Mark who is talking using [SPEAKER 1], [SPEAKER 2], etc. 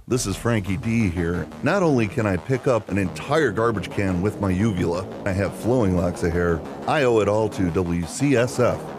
[SPEAKER 1] This is Frankie D here. Not only can I pick up an entire garbage can with my uvula, I have flowing locks of hair, I owe it all to WCSF